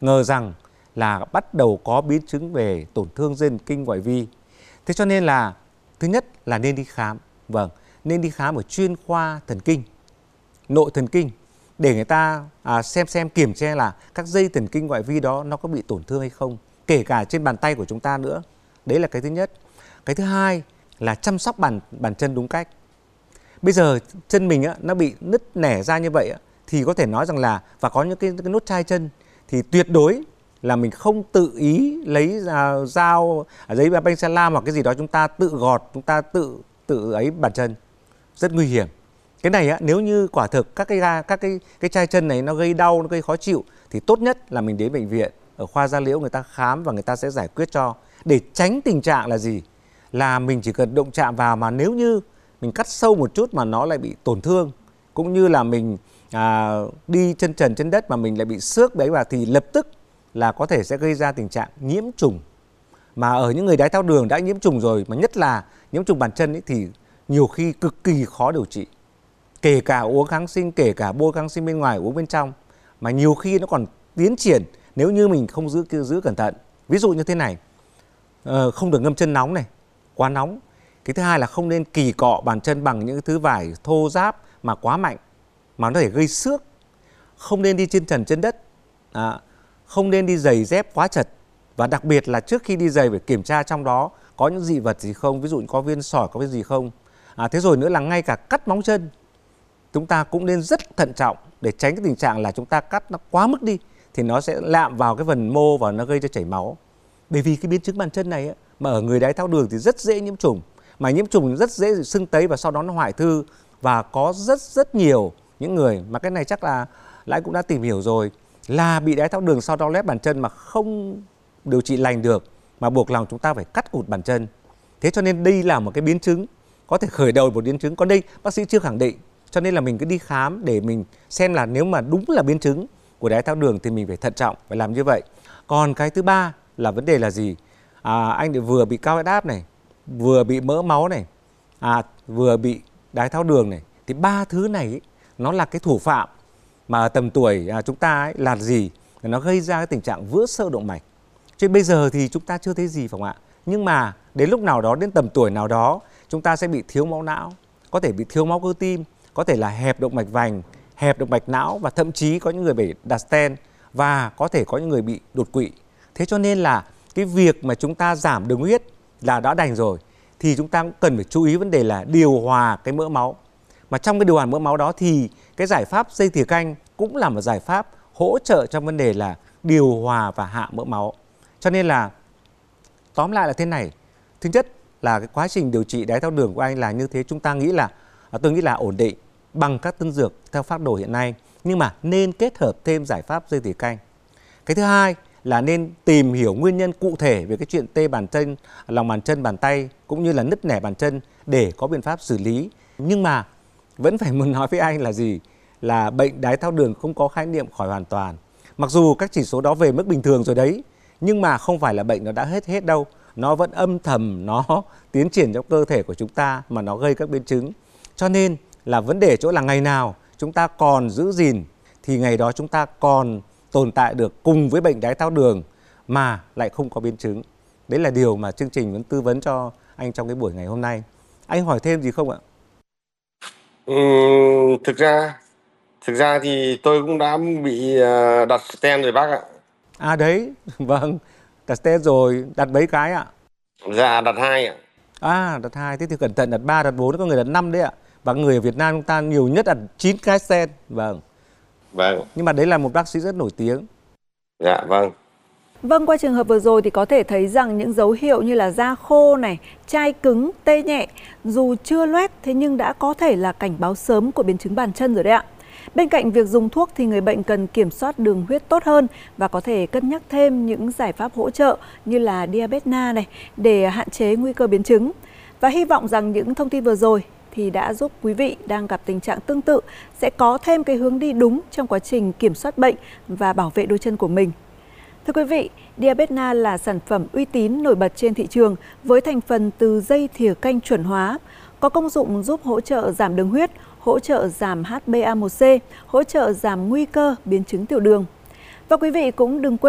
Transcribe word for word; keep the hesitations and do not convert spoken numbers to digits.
ngờ rằng là bắt đầu có biến chứng về tổn thương dây thần kinh ngoại vi. Thế cho nên là thứ nhất là nên đi khám, vâng, nên đi khám ở chuyên khoa thần kinh, nội thần kinh, để người ta à, xem xem kiểm tra là các dây thần kinh ngoại vi đó nó có bị tổn thương hay không, kể cả trên bàn tay của chúng ta nữa. Đấy là cái thứ nhất. Cái thứ hai là chăm sóc bàn bàn chân đúng cách. Bây giờ chân mình á, nó bị nứt nẻ ra như vậy á, thì có thể nói rằng là và có những cái, cái nốt chai chân thì tuyệt đối là mình không tự ý lấy ra dao, giấy banh xe lam hoặc cái gì đó chúng ta tự gọt, chúng ta tự tự ấy bàn chân, rất nguy hiểm. Cái này á, nếu như quả thực các cái các cái cái chai chân này nó gây đau, nó gây khó chịu thì tốt nhất là mình đến bệnh viện ở khoa da liễu người ta khám và người ta sẽ giải quyết cho, để tránh tình trạng là gì? Là mình chỉ cần động chạm vào mà nếu như mình cắt sâu một chút mà nó lại bị tổn thương, cũng như là mình à, đi chân trần trên đất mà mình lại bị xước đấy vào thì lập tức là có thể sẽ gây ra tình trạng nhiễm trùng. Mà ở những người đái tháo đường đã nhiễm trùng rồi, mà nhất là nhiễm trùng bàn chân ấy, thì nhiều khi cực kỳ khó điều trị. Kể cả uống kháng sinh, kể cả bôi kháng sinh bên ngoài uống bên trong, mà nhiều khi nó còn tiến triển nếu như mình không giữ giữ cẩn thận. Ví dụ như thế này, ờ, không được ngâm chân nóng này, quá nóng. Cái thứ hai là không nên kỳ cọ bàn chân bằng những thứ vải thô ráp mà quá mạnh, mà nó có thể gây xước. Không nên đi trên trần trên đất, à, không nên đi giày dép quá chật. Và đặc biệt là trước khi đi giày phải kiểm tra trong đó có những dị vật gì không, ví dụ có viên sỏi, có cái gì không. À, thế rồi nữa là ngay cả cắt móng chân, chúng ta cũng nên rất thận trọng để tránh cái tình trạng là chúng ta cắt nó quá mức đi thì nó sẽ lạm vào cái phần mô và nó gây cho chảy máu. Bởi vì cái biến chứng bàn chân này ấy, mà ở người đái tháo đường thì rất dễ nhiễm trùng, mà nhiễm trùng rất dễ sưng tấy và sau đó nó hoại thư, và có rất rất nhiều những người mà cái này chắc là Lại cũng đã tìm hiểu rồi, là bị đái tháo đường sau đó lép bàn chân mà không điều trị lành được, mà buộc lòng chúng ta phải cắt cụt bàn chân. Thế cho nên đây là một cái biến chứng có thể khởi đầu một biến chứng, còn đây bác sĩ chưa khẳng định, cho nên là mình cứ đi khám để mình xem là nếu mà đúng là biến chứng của đái tháo đường thì mình phải thận trọng, phải làm như vậy. Còn cái thứ ba là vấn đề là gì? À, anh vừa bị cao huyết áp này, vừa bị mỡ máu này, à, vừa bị đái tháo đường này, thì ba thứ này ấy, nó là cái thủ phạm mà ở tầm tuổi à, chúng ta ấy, là gì? Nó gây ra cái tình trạng vữa xơ động mạch. Chứ bây giờ thì chúng ta chưa thấy gì phải không ạ? Nhưng mà đến lúc nào đó, đến tầm tuổi nào đó, chúng ta sẽ bị thiếu máu não, có thể bị thiếu máu cơ tim, có thể là hẹp động mạch vành, hẹp động mạch não, và thậm chí có những người bị đặt stent, và có thể có những người bị đột quỵ. Thế cho nên là cái việc mà chúng ta giảm đường huyết là đã đành rồi, thì chúng ta cũng cần phải chú ý vấn đề là điều hòa cái mỡ máu. Mà trong cái điều hòa mỡ máu đó thì cái giải pháp dây thìa canh cũng là một giải pháp hỗ trợ trong vấn đề là điều hòa và hạ mỡ máu. Cho nên là tóm lại là thế này. Thứ nhất là cái quá trình điều trị đái tháo đường của anh là như thế, chúng ta nghĩ là tôi nghĩ là ổn định bằng các tân dược theo phác đồ hiện nay, nhưng mà nên kết hợp thêm giải pháp dây thìa canh. Cái thứ hai là nên tìm hiểu nguyên nhân cụ thể về cái chuyện tê bàn chân, lòng bàn chân, bàn tay cũng như là nứt nẻ bàn chân để có biện pháp xử lý. Nhưng mà vẫn phải muốn nói với anh là gì? Là bệnh đái tháo đường không có khái niệm khỏi hoàn toàn. Mặc dù các chỉ số đó về mức bình thường rồi đấy, nhưng mà không phải là bệnh nó đã hết hết đâu. Nó vẫn âm thầm, nó tiến triển trong cơ thể của chúng ta mà nó gây các biến chứng. Cho nên là vấn đề chỗ là ngày nào chúng ta còn giữ gìn thì ngày đó chúng ta còn tồn tại được cùng với bệnh đái tháo đường mà lại không có biến chứng. Đấy là điều mà chương trình muốn tư vấn cho anh trong cái buổi ngày hôm nay. Anh hỏi thêm gì không ạ? Ừ, thực ra thực ra thì tôi cũng đã bị đặt stent rồi bác ạ. À đấy, vâng, đặt stent rồi, đặt mấy cái ạ? Dạ, đặt hai ạ. À, đặt hai, thế thì cẩn thận, đặt ba, đặt bốn, có người đặt năm đấy ạ. Và người ở Việt Nam chúng ta nhiều nhất đặt chín cái stent. Vâng. Vâng. Nhưng mà đấy là một bác sĩ rất nổi tiếng. Dạ, vâng. Vâng, qua trường hợp vừa rồi thì có thể thấy rằng những dấu hiệu như là da khô này, chai cứng, tê nhẹ, dù chưa loét thế nhưng đã có thể là cảnh báo sớm của biến chứng bàn chân rồi đấy ạ. Bên cạnh việc dùng thuốc thì người bệnh cần kiểm soát đường huyết tốt hơn và có thể cân nhắc thêm những giải pháp hỗ trợ như là Diabetna này để hạn chế nguy cơ biến chứng. Và hy vọng rằng những thông tin vừa rồi thì đã giúp quý vị đang gặp tình trạng tương tự sẽ có thêm cái hướng đi đúng trong quá trình kiểm soát bệnh và bảo vệ đôi chân của mình. Thưa quý vị, Diabetna là sản phẩm uy tín nổi bật trên thị trường với thành phần từ dây thìa canh chuẩn hóa, có công dụng giúp hỗ trợ giảm đường huyết, hỗ trợ giảm H b A một C, hỗ trợ giảm nguy cơ biến chứng tiểu đường. Và quý vị cũng đừng quên